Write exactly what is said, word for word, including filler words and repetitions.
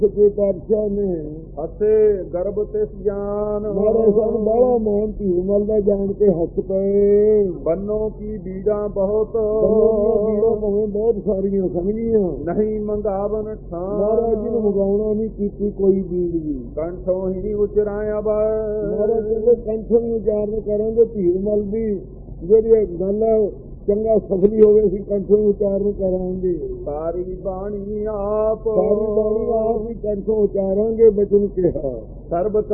ਸੱਚੇ ਪਾਤਸ਼ਾਹ ਨੇ ਹਸੇ ਗਰਭ ਤਿਸ ਜਾਨ ਮਾਰੇ ਸਨ ਬਾਲਾ ਮੋਹਨ ਧੀਰਮਲ ਦਾ ਜਾਣ ਕੇ ਹੱਸ ਪਏ। ਬੰਨੋ ਕੀ ਬੀੜਾਂ ਬਹੁਤ ਬੀੜਾਂ ਭਾਵੇਂ ਬਹੁਤ ਸਾਰੀਆਂ ਸਮਝੀਆਂ, ਨਹੀਂ ਮੰਗਾਵਨ ਠਾਂ ਮਹਾਰਾਜ ਜੀ ਨੂੰ ਮੰਗਾਉਣਾ ਨਹੀਂ ਕੀਤੀ ਕੋਈ ਬੀੜ ਵੀ। ਕੰਠੋਂ ਹੀ ਉਚਰਾਇਆ ਬਾ ਮਹਾਰਾਜ ਕਹਿੰਦੇ ਕੰਠੋਂ ਹੀ ਉਚਾਰਨ ਕਰਾਂਗੇ। ਧੀਰਮਲ ਦੀ ਜਿਹੜੀ ਗੱਲ ਹੈ ਚੰਗਾ ਸਫਲੀ ਹੋਵੇ ਅਸੀਂ ਕੰਠੋਂ ਹੀ ਉਚਾਰਨ ਕਰਾਂਗੇ। ਸਾਰੀ ਬਾਣੀ ਆਪ ਸਾਰੀ ਬਾਣੀ ਆਪ ਹੀ ਕੰਠੋਂ ਉਚਾਰਾਂਗੇ ਬਚਨ ਕਿਹਾ। ਸਰਬ